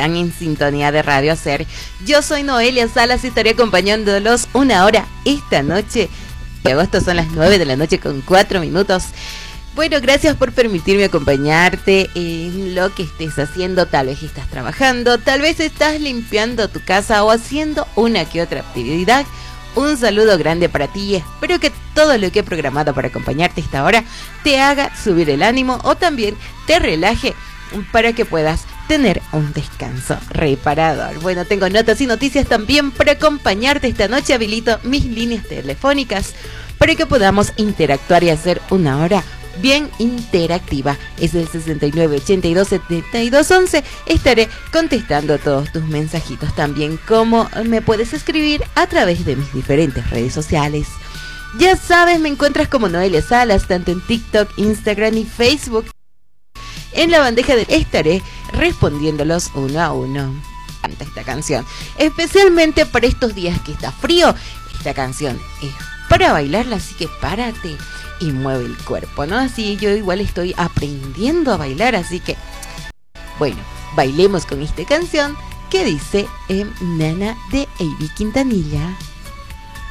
están en sintonía de Radio Ser. Yo soy Noelia Salas y estaré acompañándolos una hora esta noche. De agosto son las 9 de la noche con 4 minutos. Bueno, gracias por permitirme acompañarte en lo que estés haciendo. Tal vez estás trabajando, tal vez estás limpiando tu casa o haciendo una que otra actividad. Un saludo grande para ti y espero que todo lo que he programado para acompañarte esta hora te haga subir el ánimo o también te relaje para que puedas tener un descanso reparador. Bueno, tengo notas y noticias también para acompañarte esta noche. Habilito mis líneas telefónicas para que podamos interactuar y hacer una hora bien interactiva. Es el 69827211. Estaré contestando todos tus mensajitos también, como me puedes escribir a través de mis diferentes redes sociales. Ya sabes, me encuentras como Noelia Salas, tanto en TikTok, Instagram y Facebook. En la bandeja de estaré respondiéndolos uno a uno. Canta esta canción, especialmente para estos días que está frío. Esta canción es para bailarla, así que párate y mueve el cuerpo, ¿no? Así yo igual estoy aprendiendo a bailar, así que bueno, bailemos con esta canción que dice Nana de A.B. Quintanilla.